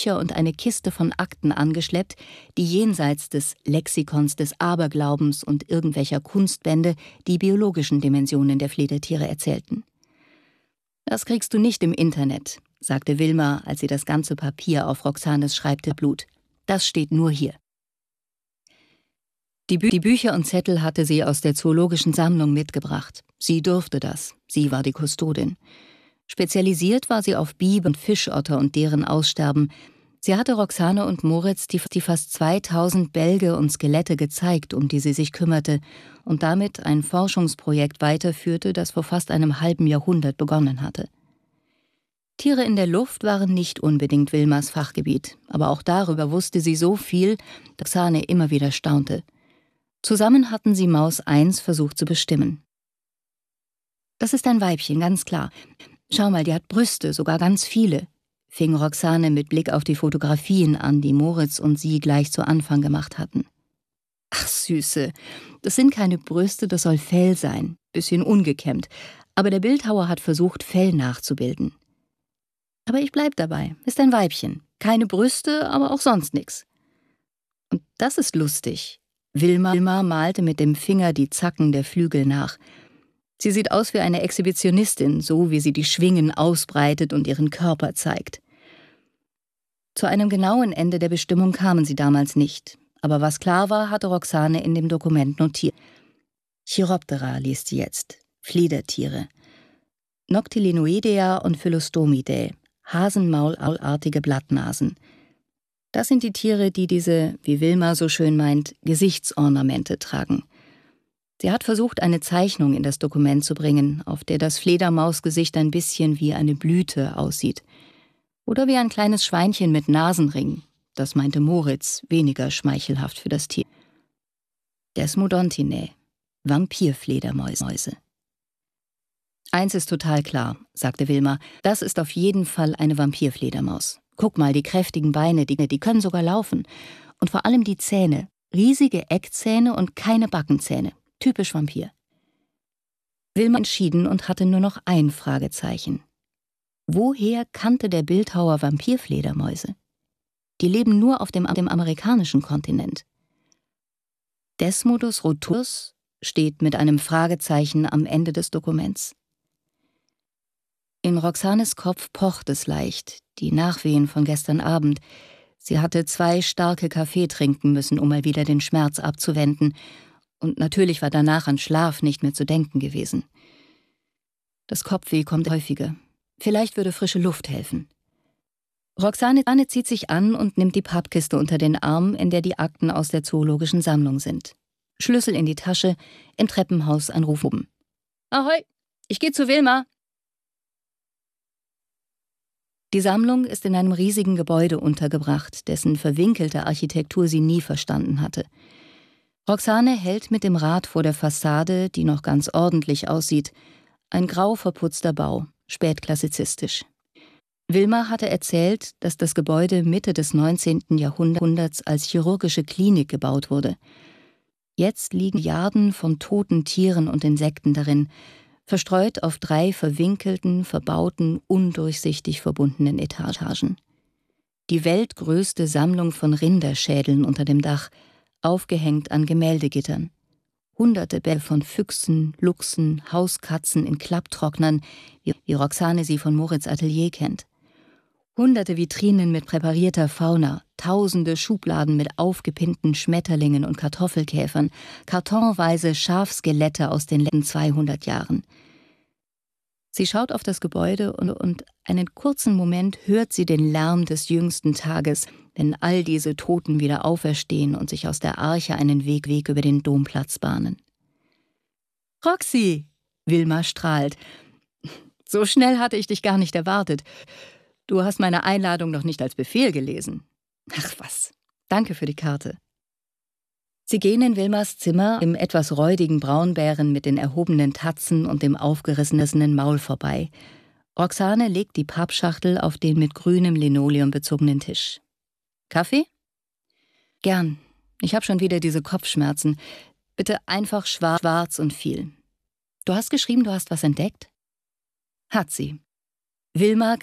Bücher und eine Kiste von Akten angeschleppt, die jenseits des Lexikons des Aberglaubens und irgendwelcher Kunstbände die biologischen Dimensionen der Fledertiere erzählten. »Das kriegst du nicht im Internet«, sagte Wilma, als sie das ganze Papier auf Roxanes Schreibtisch lud. »Das steht nur hier.« Die Bücher und Zettel hatte sie aus der zoologischen Sammlung mitgebracht. Sie durfte das. Sie war die Kustodin. Spezialisiert war sie auf Biber und Fischotter und deren Aussterben. Sie hatte Roxane und Moritz die fast 2000 Bälge und Skelette gezeigt, um die sie sich kümmerte, und damit ein Forschungsprojekt weiterführte, das vor fast einem halben Jahrhundert begonnen hatte. Tiere in der Luft waren nicht unbedingt Wilmas Fachgebiet, aber auch darüber wusste sie so viel, dass Roxane immer wieder staunte. Zusammen hatten sie Maus 1 versucht zu bestimmen. »Das ist ein Weibchen, ganz klar. Schau mal, die hat Brüste, sogar ganz viele«, fing Roxane mit Blick auf die Fotografien an, die Moritz und sie gleich zu Anfang gemacht hatten. »Ach Süße, das sind keine Brüste, das soll Fell sein, bisschen ungekämmt, aber der Bildhauer hat versucht, Fell nachzubilden.« »Aber ich bleib dabei, ist ein Weibchen, keine Brüste, aber auch sonst nix.« »Und das ist lustig.« Wilma malte mit dem Finger die Zacken der Flügel nach. Sie sieht aus wie eine Exhibitionistin, so wie sie die Schwingen ausbreitet und ihren Körper zeigt. Zu einem genauen Ende der Bestimmung kamen sie damals nicht. Aber was klar war, hatte Roxane in dem Dokument notiert. Chiroptera liest sie jetzt, Fledertiere. Noctilinoidea und Phylostomidae, Hasenmaulartige Blattnasen. Das sind die Tiere, die diese, wie Wilma so schön meint, Gesichtsornamente tragen. Sie hat versucht, eine Zeichnung in das Dokument zu bringen, auf der das Fledermausgesicht ein bisschen wie eine Blüte aussieht. Oder wie ein kleines Schweinchen mit Nasenring. Das meinte Moritz, weniger schmeichelhaft für das Tier. Desmodontinae, Vampirfledermäuse. »Eins ist total klar«, sagte Wilma, »das ist auf jeden Fall eine Vampirfledermaus. Guck mal, die kräftigen Beine, die können sogar laufen. Und vor allem die Zähne, riesige Eckzähne und keine Backenzähne. Typisch Vampir.« Wilma entschieden und hatte nur noch ein Fragezeichen. Woher kannte der Bildhauer Vampirfledermäuse? Die leben nur auf dem amerikanischen Kontinent. Desmodus roturus steht mit einem Fragezeichen am Ende des Dokuments. In Roxanes Kopf pocht es leicht, die Nachwehen von gestern Abend. Sie hatte 2 starke Kaffee trinken müssen, um mal wieder den Schmerz abzuwenden. Und natürlich war danach an Schlaf nicht mehr zu denken gewesen. Das Kopfweh kommt häufiger. Vielleicht würde frische Luft helfen. Roxane zieht sich an und nimmt die Pappkiste unter den Arm, in der die Akten aus der zoologischen Sammlung sind. Schlüssel in die Tasche, im Treppenhaus ein Ruf oben. »Ahoi, ich gehe zu Wilma!« Die Sammlung ist in einem riesigen Gebäude untergebracht, dessen verwinkelte Architektur sie nie verstanden hatte. Roxane hält mit dem Rad vor der Fassade, die noch ganz ordentlich aussieht. Ein grau verputzter Bau, spätklassizistisch. Wilma hatte erzählt, dass das Gebäude Mitte des 19. Jahrhunderts als chirurgische Klinik gebaut wurde. Jetzt liegen Milliarden von toten Tieren und Insekten darin, verstreut auf 3 verwinkelten, verbauten, undurchsichtig verbundenen Etagen. Die weltgrößte Sammlung von Rinderschädeln unter dem Dach, aufgehängt an Gemäldegittern. Hunderte Bälle von Füchsen, Luchsen, Hauskatzen in Klapptrocknern, wie Roxane sie von Moritz' Atelier kennt. Hunderte Vitrinen mit präparierter Fauna, tausende Schubladen mit aufgepinnten Schmetterlingen und Kartoffelkäfern, kartonweise Schafskelette aus den letzten 200 Jahren. Sie schaut auf das Gebäude und einen kurzen Moment hört sie den Lärm des jüngsten Tages, wenn all diese Toten wieder auferstehen und sich aus der Arche einen Weg über den Domplatz bahnen. »Roxy«, Wilma strahlt, »so schnell hatte ich dich gar nicht erwartet. Du hast meine Einladung noch nicht als Befehl gelesen.« »Ach was, danke für die Karte.« Sie gehen in Wilmas Zimmer im etwas räudigen Braunbären mit den erhobenen Tatzen und dem aufgerissenen Maul vorbei. Roxane legt die Pappschachtel auf den mit grünem Linoleum bezogenen Tisch. »Kaffee?« »Gern. Ich habe schon wieder diese Kopfschmerzen. Bitte einfach schwarz und viel.« »Du hast geschrieben, du hast was entdeckt?« »Hat sie.« Wilma